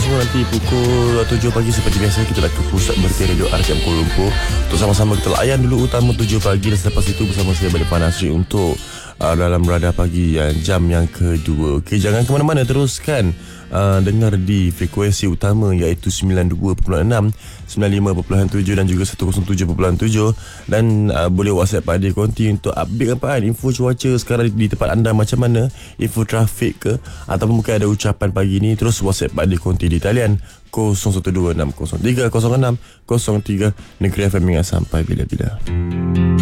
semua nanti pukul 7 pagi seperti biasa kita nak ke pusat berita Radio RCM Kuala Lumpur untuk sama-sama kita layan dulu utama 7 pagi dan selepas itu bersama saya balik Nasri untuk dalam Radar Pagi jam yang kedua. Okey, jangan ke mana-mana, teruskan dengar di frekuensi utama iaitu 92.6, 95.7 dan juga 107.7 dan boleh WhatsApp Pak Adi Konti untuk update apa info cuaca sekarang di tempat anda macam mana, info trafik ke ataupun mungkin ada ucapan pagi ni, terus WhatsApp Pak Adi Konti di talian 0126030603 Negeri FM sampai bila-bila.